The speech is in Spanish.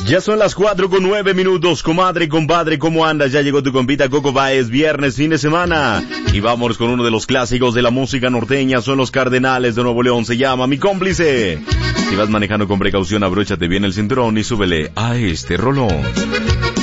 Ya son las 4:09, comadre, compadre, ¿cómo andas? Ya llegó tu compita Coco Baez, viernes, fin de semana. Y vámonos con uno de los clásicos de la música norteña, son los Cardenales de Nuevo León, se llama Mi Cómplice. Si vas manejando con precaución, abróchate bien el cinturón y súbele a este rolón.